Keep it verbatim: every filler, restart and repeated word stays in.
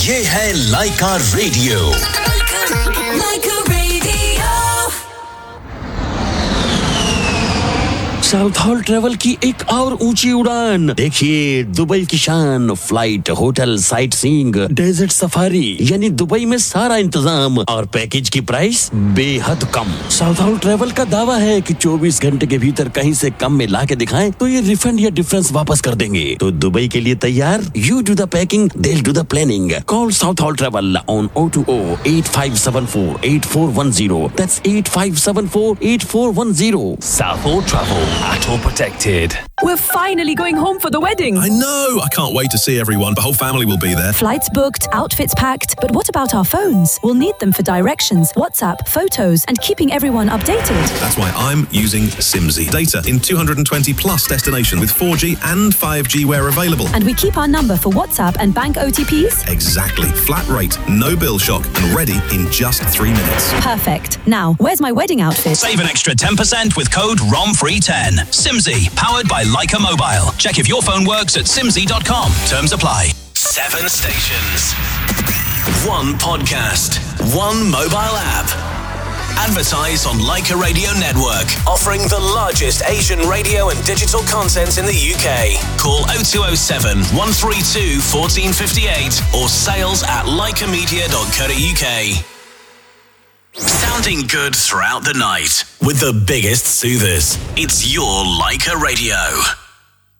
ये है लाइका रेडियो। लाइका radio. South hall travel की एक और ऊंची उड़ान। देखिए दुबई की शान, flight, hotel, sight seeing, desert safari, यानी दुबई में सारा इंतजाम और पैकेज की प्राइस बेहद कम। साउथ हॉल ट्रेवल का दावा है कि चौबीस घंटे के भीतर कहीं से कम में ला के दिखाएं तो ये रिफंड या डिफरेंस वापस कर देंगे। तो दुबई के लिए तैयार? You do the packing, they'll do the planning. Call South Hall Travel on zero two zero eight five seven four eight four one zero. That's eight five seven four eight four one zero. South Hall Travel, at all protected. We're finally going home for the wedding. I know! I can't wait to see everyone. The whole family will be there. Flights booked, outfits packed. But what about our phones? We'll need them for directions, WhatsApp, photos, and keeping everyone updated. That's why I'm using Simsy. Data in two hundred twenty plus destinations with four G and five G where available. And we keep our number for WhatsApp and bank O T Ps? Exactly. Flat rate, no bill shock, and ready in just three minutes. Perfect. Now, where's my wedding outfit? Save an extra ten percent with code R O M free ten. Simsy, powered by Leica Mobile. Check if your phone works at simsy dot com. Terms apply. Seven stations. One podcast. One mobile app. Advertise on Leica Radio Network, offering the largest Asian radio and digital content in the U K. Call oh two oh seven, one three two, one four five eight or sales at leica media dot co dot uk. Sounding good throughout the night with the biggest soothers. It's your Leica Radio.